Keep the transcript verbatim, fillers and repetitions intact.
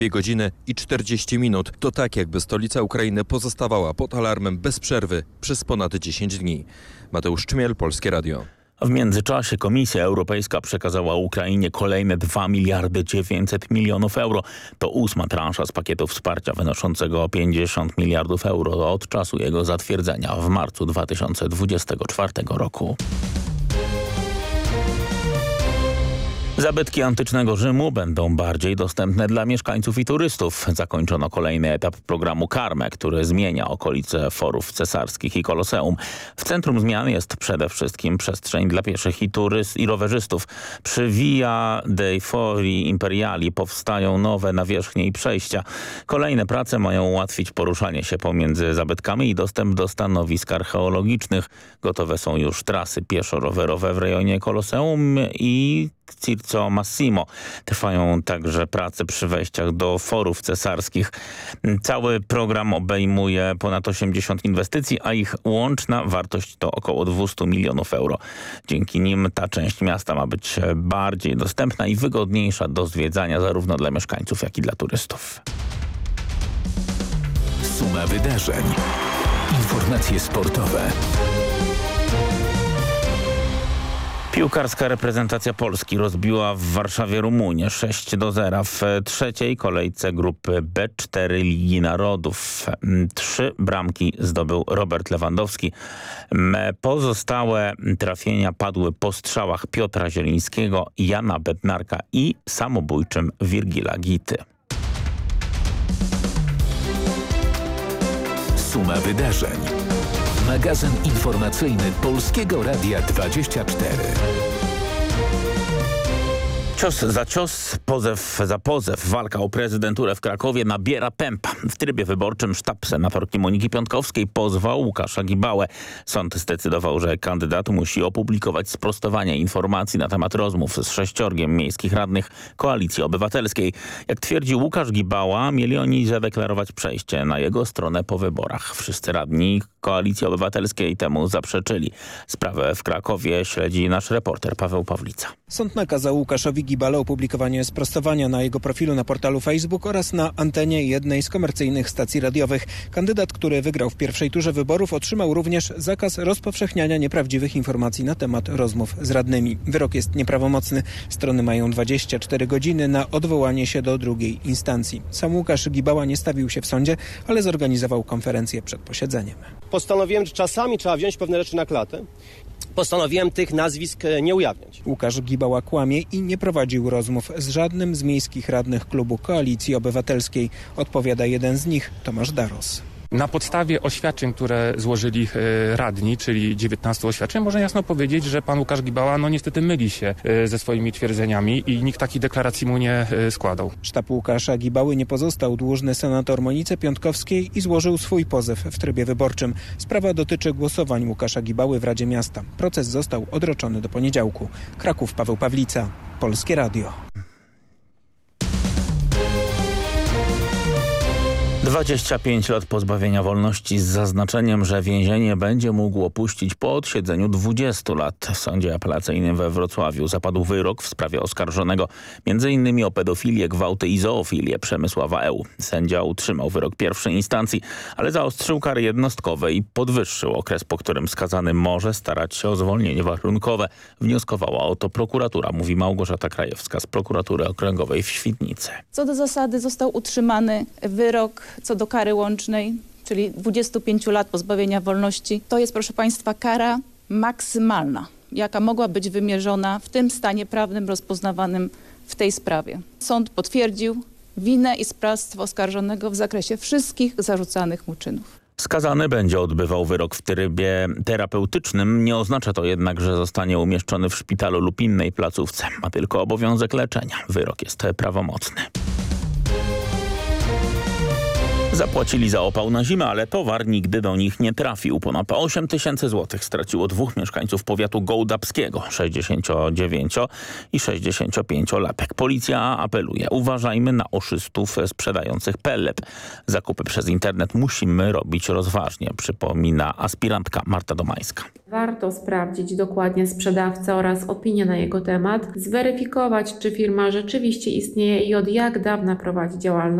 dwie godziny i czterdzieści minut. To tak, jakby stolica Ukrainy pozostawała pod alarmem bez przerwy przez ponad dziesięć dni. Mateusz Czmiel, Polskie Radio. W międzyczasie Komisja Europejska przekazała Ukrainie kolejne dwa miliardy dziewięćset milionów euro. To ósma transza z pakietu wsparcia wynoszącego pięćdziesiąt miliardów euro od czasu jego zatwierdzenia w marcu dwa tysiące dwudziestego czwartego roku. Zabytki antycznego Rzymu będą bardziej dostępne dla mieszkańców i turystów. Zakończono kolejny etap programu Carme, który zmienia okolice forów cesarskich i Koloseum. W centrum zmian jest przede wszystkim przestrzeń dla pieszych i turyst i rowerzystów. Przy Via dei Fori Imperiali powstają nowe nawierzchnie i przejścia. Kolejne prace mają ułatwić poruszanie się pomiędzy zabytkami i dostęp do stanowisk archeologicznych. Gotowe są już trasy pieszo-rowerowe w rejonie Koloseum i Circo Massimo. Trwają także prace przy wejściach do forów cesarskich. Cały program obejmuje ponad osiemdziesiąt inwestycji, a ich łączna wartość to około dwieście milionów euro. Dzięki nim ta część miasta ma być bardziej dostępna i wygodniejsza do zwiedzania zarówno dla mieszkańców, jak i dla turystów. Suma wydarzeń. Informacje sportowe. Piłkarska reprezentacja Polski rozbiła w Warszawie Rumunię sześć do zera w trzeciej kolejce grupy B cztery Ligi Narodów. Trzy bramki zdobył Robert Lewandowski. Pozostałe trafienia padły po strzałach Piotra Zielińskiego, Jana Bednarka i samobójczym Virgila Gity. Suma wydarzeń. Magazyn informacyjny Polskiego Radia dwadzieścia cztery. Cios za cios, pozew za pozew. Walka o prezydenturę w Krakowie nabiera tempa. W trybie wyborczym sztab senatorki Moniki Piątkowskiej pozwał Łukasza Gibałę. Sąd zdecydował, że kandydat musi opublikować sprostowanie informacji na temat rozmów z sześciorgiem miejskich radnych Koalicji Obywatelskiej. Jak twierdzi Łukasz Gibała, mieli oni zadeklarować przejście na jego stronę po wyborach. Wszyscy radni Koalicji Obywatelskiej temu zaprzeczyli. Sprawę w Krakowie śledzi nasz reporter Paweł Pawlica. Sąd nakazał Łukaszowi Gibale opublikowanie sprostowania na jego profilu na portalu Facebook oraz na antenie jednej z komercyjnych stacji radiowych. Kandydat, który wygrał w pierwszej turze wyborów, otrzymał również zakaz rozpowszechniania nieprawdziwych informacji na temat rozmów z radnymi. Wyrok jest nieprawomocny. Strony mają dwadzieścia cztery godziny na odwołanie się do drugiej instancji. Sam Łukasz Gibała nie stawił się w sądzie, ale zorganizował konferencję przed posiedzeniem. Postanowiłem, że czasami trzeba wziąć pewne rzeczy na klatę. Postanowiłem tych nazwisk nie ujawniać. Łukasz Gibała kłamie i nie prowadził rozmów z żadnym z miejskich radnych klubu Koalicji Obywatelskiej. Odpowiada jeden z nich, Tomasz Daros. Na podstawie oświadczeń, które złożyli radni, czyli dziewiętnastu oświadczeń, można jasno powiedzieć, że pan Łukasz Gibała no niestety myli się ze swoimi twierdzeniami i nikt takiej deklaracji mu nie składał. Sztab Łukasza Gibały nie pozostał dłużny senator Monice Piątkowskiej i złożył swój pozew w trybie wyborczym. Sprawa dotyczy głosowań Łukasza Gibały w Radzie Miasta. Proces został odroczony do poniedziałku. Kraków, Paweł Pawlica, Polskie Radio. dwadzieścia pięć lat pozbawienia wolności z zaznaczeniem, że więzienie będzie mógł opuścić po odsiedzeniu dwudziestu lat. W sądzie apelacyjnym we Wrocławiu zapadł wyrok w sprawie oskarżonego między innymi o pedofilię, gwałty i zoofilię Przemysława Eł. Sędzia utrzymał wyrok pierwszej instancji, ale zaostrzył kary jednostkowe i podwyższył okres, po którym skazany może starać się o zwolnienie warunkowe. Wnioskowała o to prokuratura, mówi Małgorzata Krajewska z prokuratury okręgowej w Świdnicy. Co do zasady został utrzymany wyrok co do kary łącznej, czyli dwudziestu pięciu lat pozbawienia wolności. To jest, proszę państwa, kara maksymalna, jaka mogła być wymierzona w tym stanie prawnym rozpoznawanym w tej sprawie. Sąd potwierdził winę i sprawstwo oskarżonego w zakresie wszystkich zarzucanych mu czynów. Skazany będzie odbywał wyrok w trybie terapeutycznym. Nie oznacza to jednak, że zostanie umieszczony w szpitalu lub innej placówce. Ma tylko obowiązek leczenia. Wyrok jest prawomocny. Zapłacili za opał na zimę, ale towar nigdy do nich nie trafił. Ponad osiem tysięcy złotych straciło dwóch mieszkańców powiatu gołdapskiego, sześćdziesięciodziewięcio- i sześćdziesięciopięciolatek. Policja apeluje, uważajmy na oszustów sprzedających pellet. Zakupy przez internet musimy robić rozważnie, przypomina aspirantka Marta Domańska. Warto sprawdzić dokładnie sprzedawcę oraz opinię na jego temat, zweryfikować, czy firma rzeczywiście istnieje i od jak dawna prowadzi działalność.